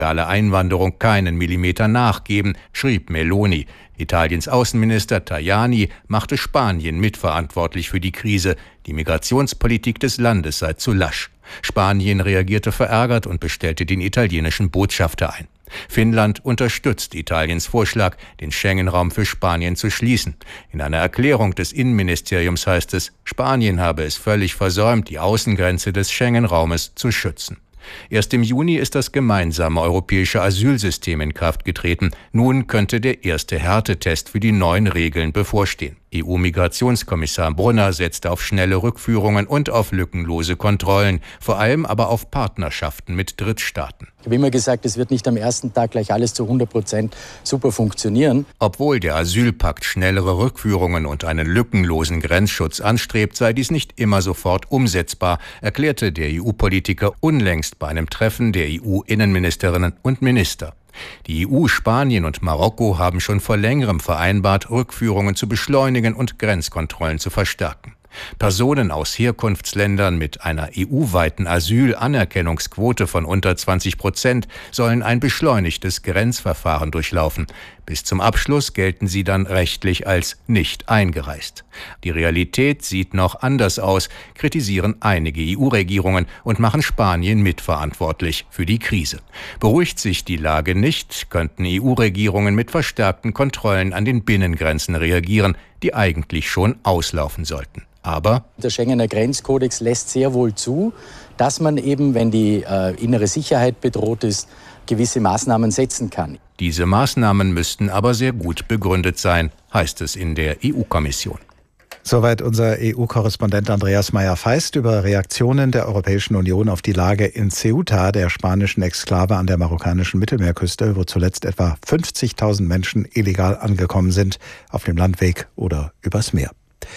Alle Einwanderung keinen Millimeter nachgeben, schrieb Meloni. Italiens Außenminister Tajani machte Spanien mitverantwortlich für die Krise. Die Migrationspolitik des Landes sei zu lasch. Spanien reagierte verärgert und bestellte den italienischen Botschafter ein. Finnland unterstützt Italiens Vorschlag, den Schengen-Raum für Spanien zu schließen. In einer Erklärung des Innenministeriums heißt es, Spanien habe es völlig versäumt, die Außengrenze des Schengen-Raumes zu schützen. Erst im Juni ist das gemeinsame europäische Asylsystem in Kraft getreten. Nun könnte der erste Härtetest für die neuen Regeln bevorstehen. EU-Migrationskommissar Brunner setzte auf schnelle Rückführungen und auf lückenlose Kontrollen, vor allem aber auf Partnerschaften mit Drittstaaten. Ich habe immer gesagt, es wird nicht am ersten Tag gleich alles zu 100% super funktionieren. Obwohl der Asylpakt schnellere Rückführungen und einen lückenlosen Grenzschutz anstrebt, sei dies nicht immer sofort umsetzbar, erklärte der EU-Politiker unlängst bei einem Treffen der EU-Innenministerinnen und Minister. Die EU, Spanien und Marokko haben schon vor längerem vereinbart, Rückführungen zu beschleunigen und Grenzkontrollen zu verstärken. Personen aus Herkunftsländern mit einer EU-weiten Asylanerkennungsquote von unter 20% sollen ein beschleunigtes Grenzverfahren durchlaufen. Bis zum Abschluss gelten sie dann rechtlich als nicht eingereist. Die Realität sieht noch anders aus, kritisieren einige EU-Regierungen und machen Spanien mitverantwortlich für die Krise. Beruhigt sich die Lage nicht, könnten EU-Regierungen mit verstärkten Kontrollen an den Binnengrenzen reagieren, die eigentlich schon auslaufen sollten. Aber der Schengener Grenzkodex lässt sehr wohl zu, dass man eben, wenn die innere Sicherheit bedroht ist, gewisse Maßnahmen setzen kann. Diese Maßnahmen müssten aber sehr gut begründet sein, heißt es in der EU-Kommission. Soweit unser EU-Korrespondent Andreas Meyer-Feist über Reaktionen der Europäischen Union auf die Lage in Ceuta, der spanischen Exklave an der marokkanischen Mittelmeerküste, wo zuletzt etwa 50.000 Menschen illegal angekommen sind, auf dem Landweg oder übers Meer.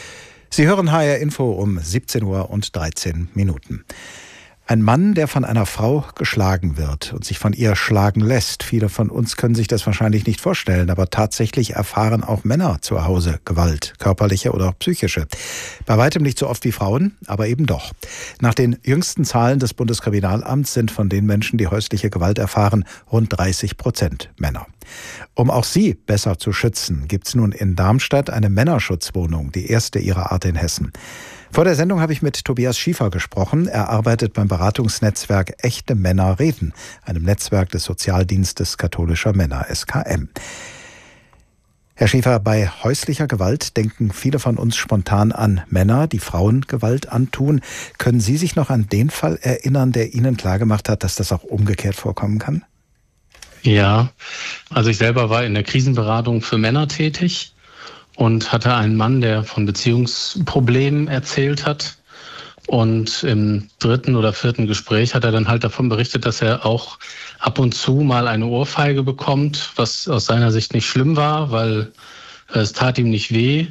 Sie hören HR Info um 17:13 Uhr. Ein Mann, der von einer Frau geschlagen wird und sich von ihr schlagen lässt. Viele von uns können sich das wahrscheinlich nicht vorstellen, aber tatsächlich erfahren auch Männer zu Hause Gewalt, körperliche oder psychische. Bei weitem nicht so oft wie Frauen, aber eben doch. Nach den jüngsten Zahlen des Bundeskriminalamts sind von den Menschen, die häusliche Gewalt erfahren, rund 30% Männer. Um auch sie besser zu schützen, gibt es nun in Darmstadt eine Männerschutzwohnung, die erste ihrer Art in Hessen. Vor der Sendung habe ich mit Tobias Schiefer gesprochen. Er arbeitet beim Beratungsnetzwerk Echte Männer reden, einem Netzwerk des Sozialdienstes katholischer Männer, SKM. Herr Schiefer, bei häuslicher Gewalt denken viele von uns spontan an Männer, die Frauen Gewalt antun. Können Sie sich noch an den Fall erinnern, der Ihnen klargemacht hat, dass das auch umgekehrt vorkommen kann? Ja, also ich selber war in der Krisenberatung für Männer tätig und hatte einen Mann, der von Beziehungsproblemen erzählt hat. Und im 3. oder 4. Gespräch hat er dann halt davon berichtet, dass er auch ab und zu mal eine Ohrfeige bekommt, was aus seiner Sicht nicht schlimm war, weil es tat ihm nicht weh.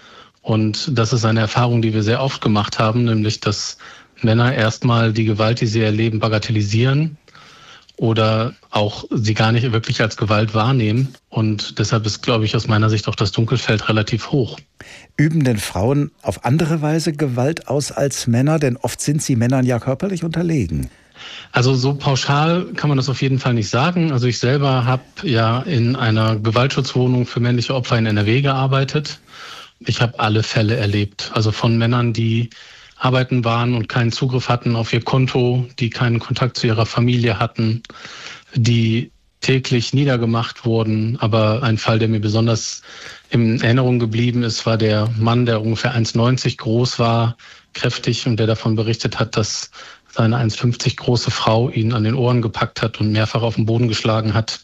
Und das ist eine Erfahrung, die wir sehr oft gemacht haben, nämlich dass Männer erstmal die Gewalt, die sie erleben, bagatellisieren oder auch sie gar nicht wirklich als Gewalt wahrnehmen. Und deshalb ist, glaube ich, aus meiner Sicht auch das Dunkelfeld relativ hoch. Üben denn Frauen auf andere Weise Gewalt aus als Männer? Denn oft sind sie Männern ja körperlich unterlegen. Also so pauschal kann man das auf jeden Fall nicht sagen. Also ich selber habe ja in einer Gewaltschutzwohnung für männliche Opfer in NRW gearbeitet. Ich habe alle Fälle erlebt. Also von Männern, die arbeiten waren und keinen Zugriff hatten auf ihr Konto, die keinen Kontakt zu ihrer Familie hatten, die täglich niedergemacht wurden. Aber ein Fall, der mir besonders in Erinnerung geblieben ist, war der Mann, der ungefähr 1,90 groß war, kräftig und der davon berichtet hat, dass seine 1,50 große Frau ihn an den Ohren gepackt hat und mehrfach auf den Boden geschlagen hat.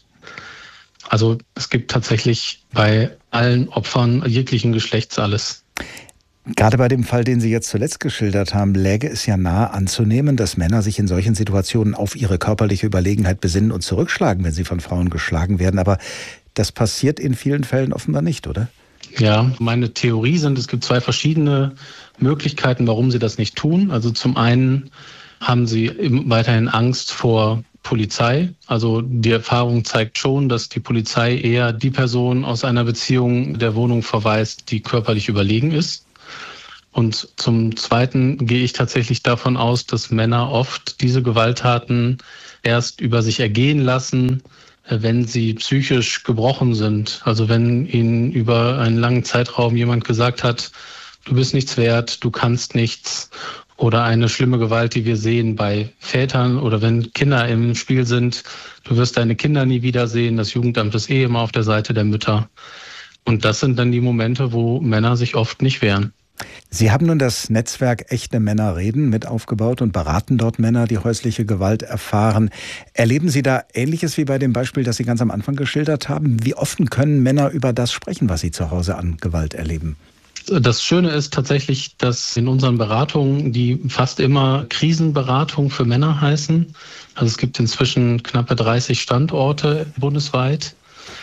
Also es gibt tatsächlich bei allen Opfern jeglichen Geschlechts alles. Gerade bei dem Fall, den Sie jetzt zuletzt geschildert haben, läge es ja nahe anzunehmen, dass Männer sich in solchen Situationen auf ihre körperliche Überlegenheit besinnen und zurückschlagen, wenn sie von Frauen geschlagen werden. Aber das passiert in vielen Fällen offenbar nicht, oder? Ja, meine Theorie sind, es gibt 2 verschiedene Möglichkeiten, warum sie das nicht tun. Also zum einen haben sie weiterhin Angst vor Polizei. Also die Erfahrung zeigt schon, dass die Polizei eher die Person aus einer Beziehung der Wohnung verweist, die körperlich überlegen ist. Und zum Zweiten gehe ich tatsächlich davon aus, dass Männer oft diese Gewalttaten erst über sich ergehen lassen, wenn sie psychisch gebrochen sind. Also wenn ihnen über einen langen Zeitraum jemand gesagt hat, du bist nichts wert, du kannst nichts. Oder eine schlimme Gewalt, die wir sehen bei Vätern oder wenn Kinder im Spiel sind, du wirst deine Kinder nie wiedersehen. Das Jugendamt ist immer auf der Seite der Mütter. Und das sind dann die Momente, wo Männer sich oft nicht wehren. Sie haben nun das Netzwerk Echte Männer reden mit aufgebaut und beraten dort Männer, die häusliche Gewalt erfahren. Erleben Sie da Ähnliches wie bei dem Beispiel, das Sie ganz am Anfang geschildert haben? Wie offen können Männer über das sprechen, was sie zu Hause an Gewalt erleben? Das Schöne ist tatsächlich, dass in unseren Beratungen, die fast immer Krisenberatung für Männer heißen, also es gibt inzwischen knappe 30 Standorte bundesweit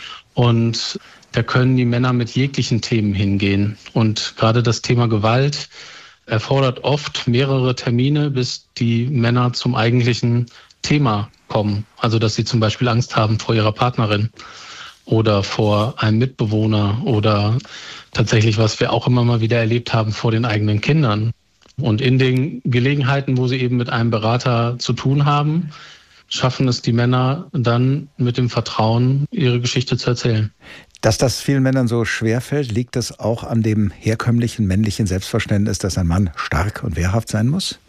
und da können die Männer mit jeglichen Themen hingehen. Und gerade das Thema Gewalt erfordert oft mehrere Termine, bis die Männer zum eigentlichen Thema kommen. Also dass sie zum Beispiel Angst haben vor ihrer Partnerin oder vor einem Mitbewohner oder tatsächlich, was wir auch immer mal wieder erlebt haben, vor den eigenen Kindern. Und in den Gelegenheiten, wo sie eben mit einem Berater zu tun haben, schaffen es die Männer dann mit dem Vertrauen, ihre Geschichte zu erzählen. Dass das vielen Männern so schwerfällt, liegt das auch an dem herkömmlichen männlichen Selbstverständnis, dass ein Mann stark und wehrhaft sein muss?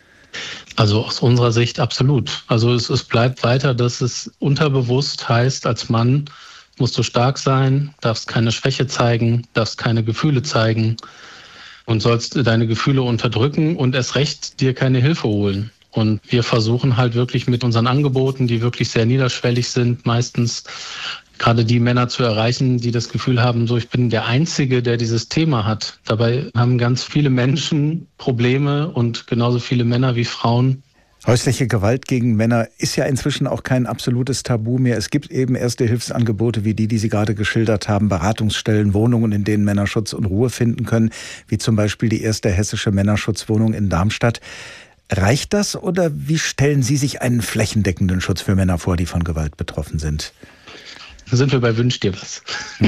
Also aus unserer Sicht absolut. Also es bleibt weiter, dass es unterbewusst heißt, als Mann musst du stark sein, darfst keine Schwäche zeigen, darfst keine Gefühle zeigen und sollst deine Gefühle unterdrücken und erst recht dir keine Hilfe holen. Und wir versuchen halt wirklich mit unseren Angeboten, die wirklich sehr niederschwellig sind, meistens gerade die Männer zu erreichen, die das Gefühl haben, so ich bin der Einzige, der dieses Thema hat. Dabei haben ganz viele Menschen Probleme und genauso viele Männer wie Frauen. Häusliche Gewalt gegen Männer ist ja inzwischen auch kein absolutes Tabu mehr. Es gibt eben erste Hilfsangebote wie die Sie gerade geschildert haben, Beratungsstellen, Wohnungen, in denen Männer Schutz und Ruhe finden können, wie zum Beispiel die erste hessische Männerschutzwohnung in Darmstadt. Reicht das oder wie stellen Sie sich einen flächendeckenden Schutz für Männer vor, die von Gewalt betroffen sind? Da sind wir bei Wünsch dir was.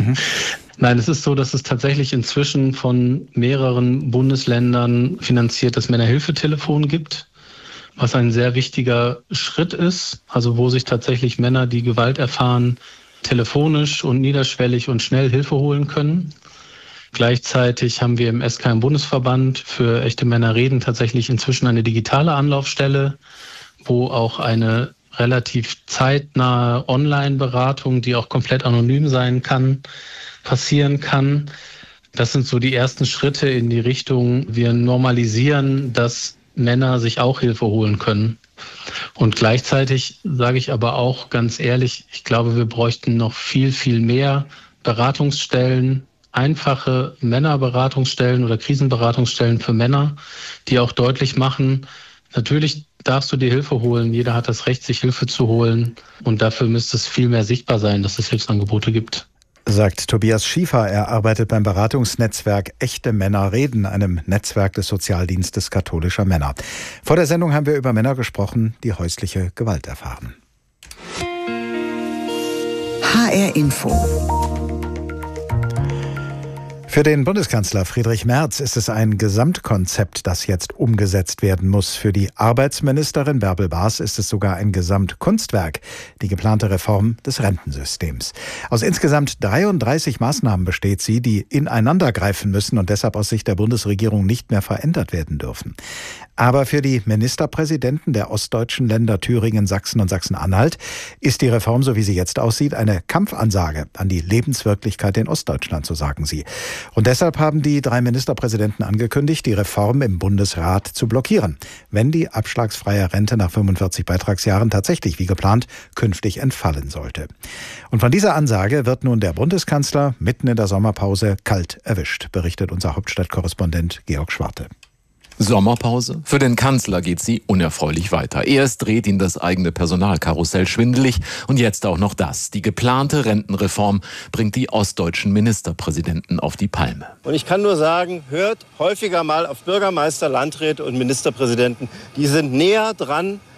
Nein, es ist so, dass es tatsächlich inzwischen von mehreren Bundesländern finanziertes Männerhilfetelefon gibt, was ein sehr wichtiger Schritt ist, also wo sich tatsächlich Männer, die Gewalt erfahren, telefonisch und niederschwellig und schnell Hilfe holen können. Gleichzeitig haben wir im SKM Bundesverband für Echte Männer reden tatsächlich inzwischen eine digitale Anlaufstelle, wo auch eine relativ zeitnahe Online-Beratung, die auch komplett anonym sein kann, passieren kann. Das sind so die ersten Schritte in die Richtung, wir normalisieren, dass Männer sich auch Hilfe holen können. Und gleichzeitig sage ich aber auch ganz ehrlich, ich glaube, wir bräuchten noch viel, viel mehr Beratungsstellen, einfache Männerberatungsstellen oder Krisenberatungsstellen für Männer, die auch deutlich machen, natürlich darfst du dir Hilfe holen. Jeder hat das Recht, sich Hilfe zu holen. Und dafür müsste es viel mehr sichtbar sein, dass es Hilfsangebote gibt. Sagt Tobias Schiefer. Er arbeitet beim Beratungsnetzwerk Echte Männer reden, einem Netzwerk des Sozialdienstes katholischer Männer. Vor der Sendung haben wir über Männer gesprochen, die häusliche Gewalt erfahren. HR Info. Für den Bundeskanzler Friedrich Merz ist es ein Gesamtkonzept, das jetzt umgesetzt werden muss. Für die Arbeitsministerin Bärbel Baas ist es sogar ein Gesamtkunstwerk, die geplante Reform des Rentensystems. Aus insgesamt 33 Maßnahmen besteht sie, die ineinandergreifen müssen und deshalb aus Sicht der Bundesregierung nicht mehr verändert werden dürfen. Aber für die Ministerpräsidenten der ostdeutschen Länder Thüringen, Sachsen und Sachsen-Anhalt ist die Reform, so wie sie jetzt aussieht, eine Kampfansage an die Lebenswirklichkeit in Ostdeutschland, so sagen sie. Und deshalb haben die 3 Ministerpräsidenten angekündigt, die Reform im Bundesrat zu blockieren, wenn die abschlagsfreie Rente nach 45 Beitragsjahren tatsächlich wie geplant künftig entfallen sollte. Und von dieser Ansage wird nun der Bundeskanzler mitten in der Sommerpause kalt erwischt, berichtet unser Hauptstadtkorrespondent Georg Schwarte. Sommerpause? Für den Kanzler geht sie unerfreulich weiter. Erst dreht ihn das eigene Personalkarussell schwindelig und jetzt auch noch das. Die geplante Rentenreform bringt die ostdeutschen Ministerpräsidenten auf die Palme. Und ich kann nur sagen, hört häufiger mal auf Bürgermeister, Landräte und Ministerpräsidenten. Die sind näher dran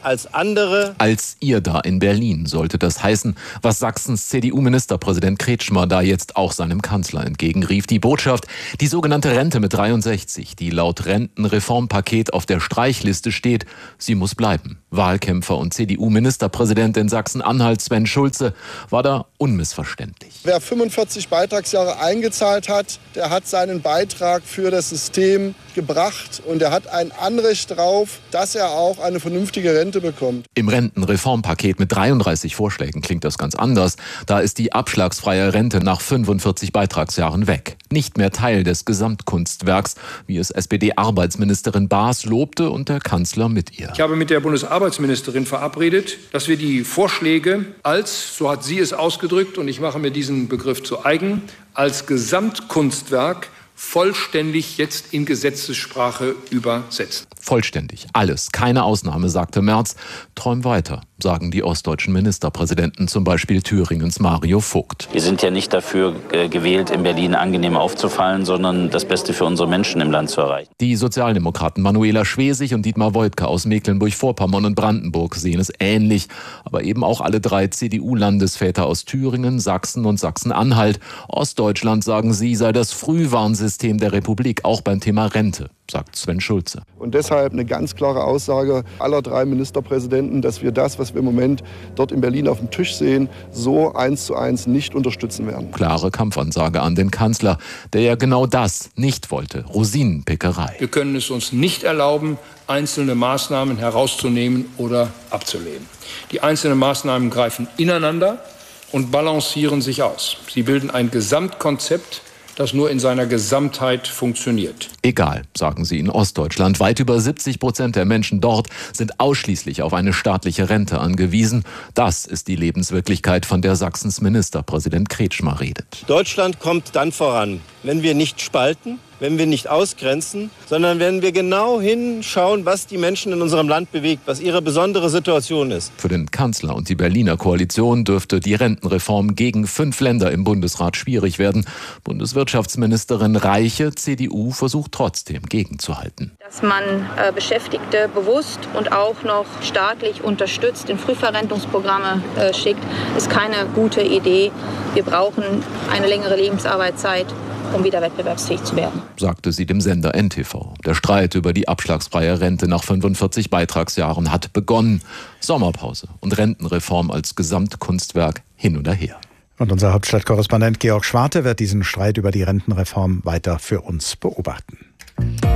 als andere. Als ihr da in Berlin sollte das heißen, was Sachsens CDU-Ministerpräsident Kretschmer da jetzt auch seinem Kanzler entgegenrief. Die Botschaft, die sogenannte Rente mit 63, die laut Rentenreformpaket auf der Streichliste steht, sie muss bleiben. Wahlkämpfer und CDU-Ministerpräsident in Sachsen-Anhalt Sven Schulze war da unmissverständlich. Wer 45 Beitragsjahre eingezahlt hat, der hat seinen Beitrag für das System gebracht und er hat ein Anrecht darauf, dass er auch eine vernünftige Rente bekommt. Im Rentenreformpaket mit 33 Vorschlägen klingt das ganz anders. Da ist die abschlagsfreie Rente nach 45 Beitragsjahren weg. Nicht mehr Teil des Gesamtkunstwerks, wie es SPD-Arbeitsministerin Baas lobte und der Kanzler mit ihr. Ich habe mit der Bundesarbeitsministerin verabredet, dass wir die Vorschläge als, so hat sie es ausgedrückt, und ich mache mir diesen Begriff zu eigen, als Gesamtkunstwerk vollständig jetzt in Gesetzessprache übersetzen. Vollständig. Alles. Keine Ausnahme, sagte Merz. Träum weiter, sagen die ostdeutschen Ministerpräsidenten, zum Beispiel Thüringens Mario Vogt. Wir sind ja nicht dafür gewählt, in Berlin angenehm aufzufallen, sondern das Beste für unsere Menschen im Land zu erreichen. Die Sozialdemokraten Manuela Schwesig und Dietmar Woidke aus Mecklenburg-Vorpommern und Brandenburg sehen es ähnlich. Aber eben auch alle drei CDU-Landesväter aus Thüringen, Sachsen und Sachsen-Anhalt. Ostdeutschland, sagen sie, sei das Frühwarnsystem der Republik, auch beim Thema Rente, sagt Sven Schulze. Und deshalb eine ganz klare Aussage aller drei Ministerpräsidenten, dass wir das, was wir im Moment dort in Berlin auf dem Tisch sehen, so 1:1 nicht unterstützen werden. Klare Kampfansage an den Kanzler, der ja genau das nicht wollte. Rosinenpickerei. Wir können es uns nicht erlauben, einzelne Maßnahmen herauszunehmen oder abzulehnen. Die einzelnen Maßnahmen greifen ineinander und balancieren sich aus. Sie bilden ein Gesamtkonzept, das nur in seiner Gesamtheit funktioniert. Egal, sagen sie in Ostdeutschland. Weit über 70% der Menschen dort sind ausschließlich auf eine staatliche Rente angewiesen. Das ist die Lebenswirklichkeit, von der Sachsens Ministerpräsident Kretschmer redet. Deutschland kommt dann voran, wenn wir nicht spalten, wenn wir nicht ausgrenzen, sondern wenn wir genau hinschauen, was die Menschen in unserem Land bewegt, was ihre besondere Situation ist. Für den Kanzler und die Berliner Koalition dürfte die Rentenreform gegen 5 Länder im Bundesrat schwierig werden. Bundeswirtschaftsministerin Reiche, CDU, versucht trotzdem gegenzuhalten. Dass man Beschäftigte bewusst und auch noch staatlich unterstützt, in Frühverrentungsprogramme schickt, ist keine gute Idee. Wir brauchen eine längere Lebensarbeitszeit, um wieder wettbewerbsfähig zu werden, sagte sie dem Sender NTV. Der Streit über die abschlagsfreie Rente nach 45 Beitragsjahren hat begonnen. Sommerpause und Rentenreform als Gesamtkunstwerk hin oder her. Und unser Hauptstadtkorrespondent Georg Schwarte wird diesen Streit über die Rentenreform weiter für uns beobachten.